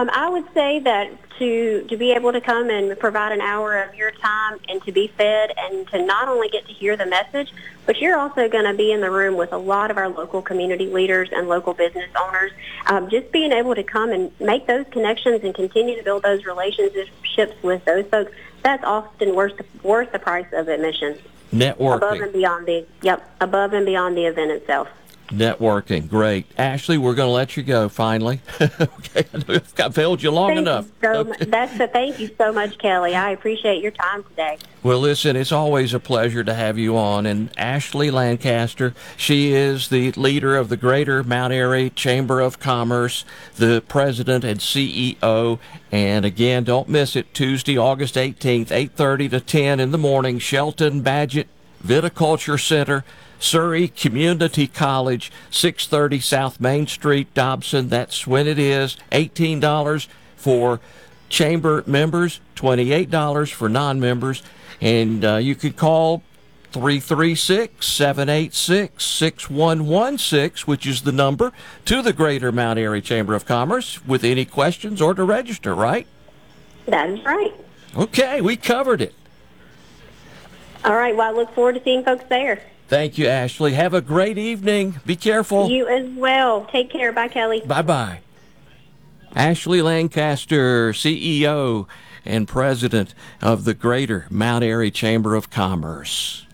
I would say that to be able to come and provide an hour of your time and to be fed and to not only get to hear the message, but you're also going to be in the room with a lot of our local community leaders and local business owners. Just being able to come and make those connections and continue to build those relationships with those folks, that's often worth the price of admission. Networking. Above and beyond the event itself. Networking, great. Ashley, we're going to let you go finally. Okay, I've held you long enough. Thank you so much, Kelly. I appreciate your time today. Well, listen, it's always a pleasure to have you on. And Ashley Lancaster, she is the leader of the Greater Mount Airy Chamber of Commerce, the president and CEO. And again, don't miss it, Tuesday, August 18th, 8:30 to 10 in the morning, Shelton Badgett Viticulture Center, Surrey Community College, 630 South Main Street, Dobson. That's when it is. $18 for chamber members, $28 for non-members. And you could call 336-786-6116, which is the number to the Greater Mount Airy Chamber of Commerce with any questions or to register, right? That is right. Okay, we covered it. All right, well, I look forward to seeing folks there. Thank you, Ashley. Have a great evening. Be careful. You as well. Take care. Bye, Kelly. Bye-bye. Ashley Lancaster, CEO and president of the Greater Mount Airy Chamber of Commerce.